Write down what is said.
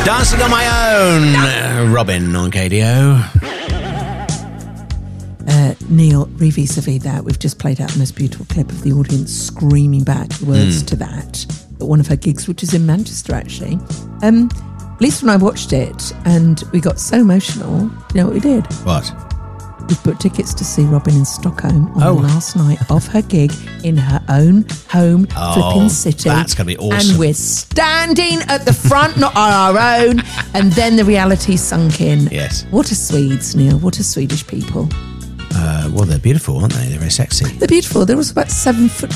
Dancing on My Own. Robin on KDO. Neil, vis-a-vis that, we've just played out the most beautiful clip of the audience screaming back the words to that at one of her gigs, which is in Manchester, actually. Lisa and I watched it, and we got so emotional. You know what we did? What? We booked tickets to see Robin in Stockholm on the last night of her gig in her own home flipping city. That's going to be awesome. And we're standing at the front, not on our own, and then the reality sunk in. Yes. What a Swedes, Neil. What a Swedish people. Well, they're beautiful, aren't they? They're very sexy. They're beautiful. They're also about 7'2",